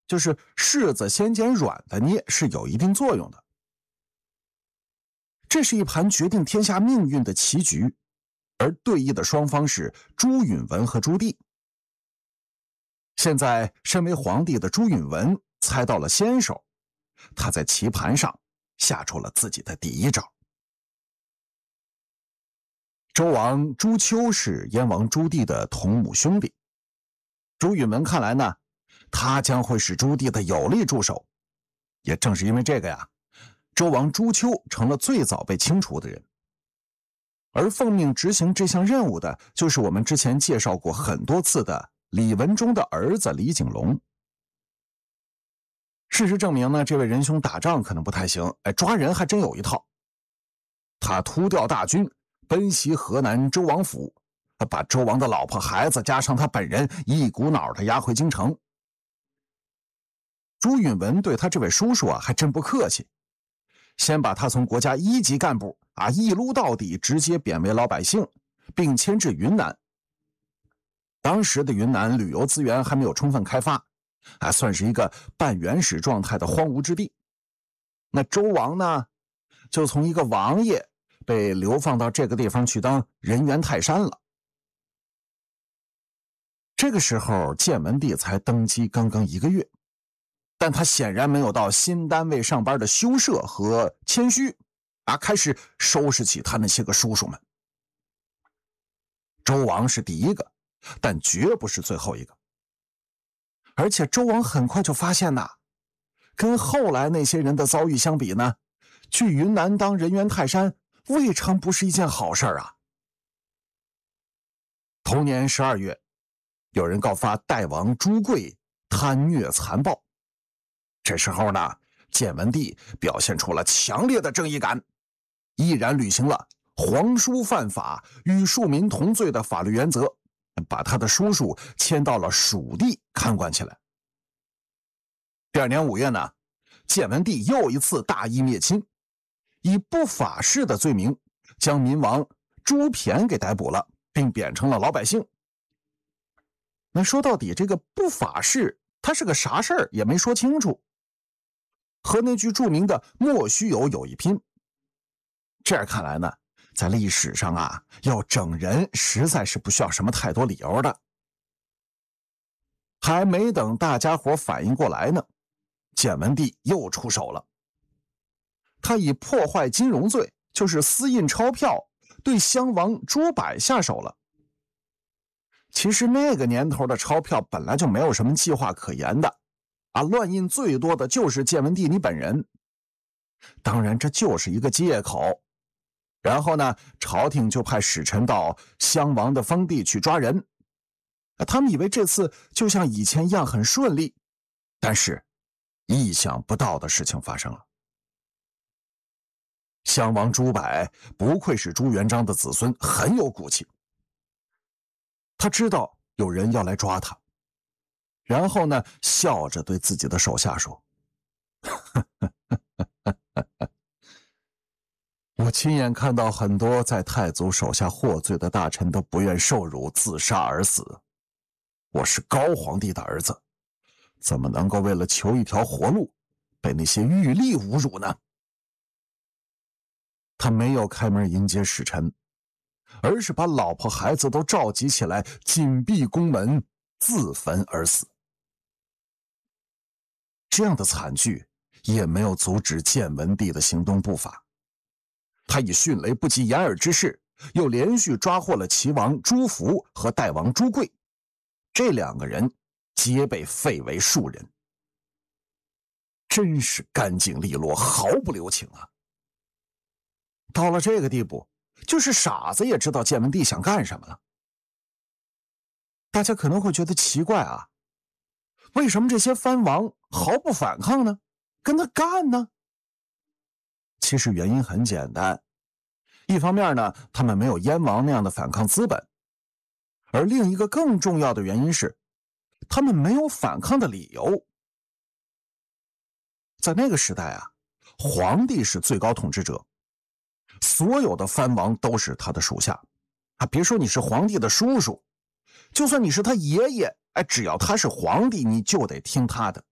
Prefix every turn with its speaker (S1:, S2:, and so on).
S1: 就是柿子先捡软的捏是有一定作用的。这是一盘决定天下命运的棋局，而对弈的双方是朱允文和朱棣。现在身为皇帝的朱允文猜到了先手，他在棋盘上下出了自己的第一招。周王朱丘是燕王朱棣的同母兄弟，朱允文看来呢，他将会是朱棣的有力助手。也正是因为这个呀，周王朱丘成了最早被清除的人。而奉命执行这项任务的，就是我们之前介绍过很多次的李文忠的儿子李景龙。事实证明呢，这位仁兄打仗可能不太行，抓人还真有一套。他突调大军奔袭河南周王府，把周王的老婆孩子加上他本人一股脑的押回京城。朱允文对他这位叔叔还真不客气，先把他从国家1级干部一撸到底，直接贬为老百姓，并迁至云南。当时的云南旅游资源还没有充分开发，算是一个半原始状态的荒芜之地。那周王呢，就从一个王爷被流放到这个地方去当人猿泰山了。这个时候建文帝才登基刚刚1个月，但他显然没有到新单位上班的羞涩和谦虚，开始收拾起他那些个叔叔们。周王是第一个，但绝不是最后一个。而且周王很快就发现跟后来那些人的遭遇相比呢，去云南当人猿泰山未尝不是一件好事啊。同年12月，有人告发代王朱贵贪虐残暴。这时候呢，建文帝表现出了强烈的正义感，毅然履行了皇叔犯法与庶民同罪的法律原则，把他的叔叔迁到了蜀地看管起来。第2年5月呢，建文帝又一次大义灭亲，以不法事的罪名将民王朱骈给逮捕了，并贬成了老百姓。那说到底，这个不法事它是个啥事儿也没说清楚，和那句著名的莫须有一拼。这样看来呢，在历史上要整人实在是不需要什么太多理由的。还没等大家伙反应过来呢，建文帝又出手了。他以破坏金融罪，就是私印钞票，对襄王朱柏下手了。其实那个年头的钞票本来就没有什么计划可言的，乱印最多的就是建文帝你本人。当然这就是一个借口。然后呢，朝廷就派使臣到襄王的封地去抓人。他们以为这次就像以前一样很顺利，但是意想不到的事情发生了。襄王朱柏不愧是朱元璋的子孙，很有骨气。他知道有人要来抓他，然后呢，笑着对自己的手下说：我亲眼看到很多在太祖手下获罪的大臣都不愿受辱，自杀而死。我是高皇帝的儿子，怎么能够为了求一条活路，被那些狱吏侮辱呢？他没有开门迎接使臣，而是把老婆孩子都召集起来，紧闭宫门，自焚而死。这样的惨剧也没有阻止建文帝的行动步伐。他以迅雷不及掩耳之势，又连续抓获了齐王朱福和代王朱贵，这2个人皆被废为庶人。真是干净利落，毫不留情啊！到了这个地步，就是傻子也知道建文帝想干什么了。大家可能会觉得奇怪为什么这些藩王毫不反抗呢？跟他干呢？其实原因很简单，一方面呢，他们没有燕王那样的反抗资本，而另一个更重要的原因是，他们没有反抗的理由。在那个时代皇帝是最高统治者，所有的藩王都是他的属下别说你是皇帝的叔叔，就算你是他爷爷，只要他是皇帝，你就得听他的。